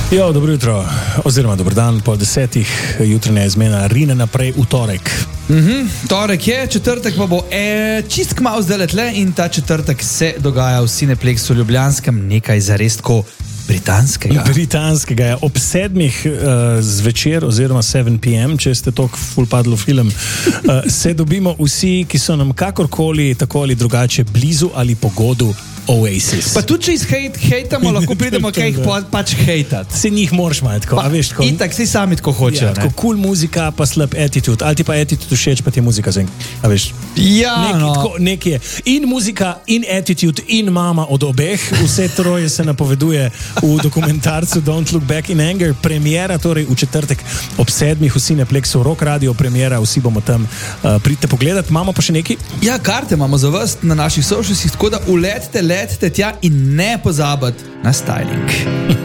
Jo, dobro jutro, oziroma dober dan, pol 10, jutranja izmena rine naprej v torek. Torek je, četrtek pa bo čist kmalu zdaj letle in ta četrtek se dogaja v Cineplexu Ljubljanskem, nekaj zares tako britanskega. Britanskega je ob 7 zvečer oziroma 7 p.m., če ste tok ful padlo film, se dobimo vsi, ki so nam kakorkoli, tako ali drugače blizu ali pogodu Oasis. Pa tudi, če hejtamo, lahko pridemo kaj jih pač hejtati. Se njih moraš imati, tako, a veš, tako. Itak si sami tako hočejo. Ja, tako cool muzika, pa slab attitude, ali ti pa attitude všeč, pa ti muzika zeng, a veš. Ja, Nekaj je. In muzika, in attitude, in mama od obeh, vse troje se napoveduje v dokumentarcu Don't Look Back in Anger. Premiera torej v četrtek ob 7 v Cineplexu, Rock Radio premiera, vsi bomo tam, pridite pogledat. Imamo pa še nekaj? Ja, karte imamo za vas na naših socialsih, tako da uletite tja in ne pozabiti na styling.